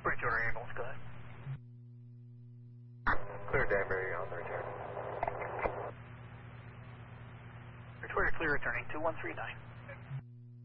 Bridgewater ambulance, go ahead. Clear Danbury on the return. Bridgewater clear returning 2139.